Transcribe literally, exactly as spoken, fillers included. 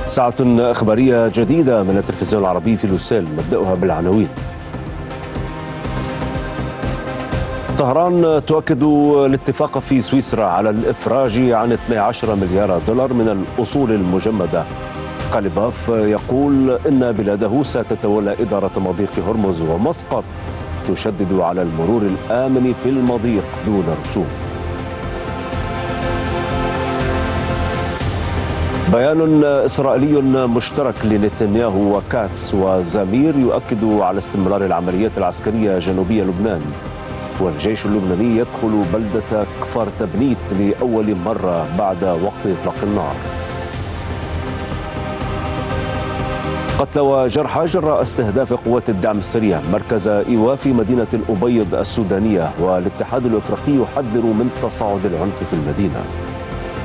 ساعة إخبارية جديدة من التلفزيون العربي في لوسيل، نبدأها بالعناوين. طهران تؤكد الاتفاق في سويسرا على الإفراج عن اثني عشر مليار دولار من الأصول المجمدة. قليباف يقول إن بلاده ستتولى إدارة مضيق هرمز، ومسقط تشدد على المرور الآمن في المضيق دون رسوم. بيان إسرائيلي مشترك لنتنياهو وكاتس وزمير يؤكد على استمرار العمليات العسكرية جنوبي لبنان. والجيش اللبناني يدخل بلدة كفر تبنيت لأول مرة بعد وقف إطلاق النار. قتلى وجرحى جراء استهداف قوات الدعم السريع مركز إيواء في مدينة الأبيض السودانية، والاتحاد الأفريقي يحذر من تصاعد العنف في المدينة.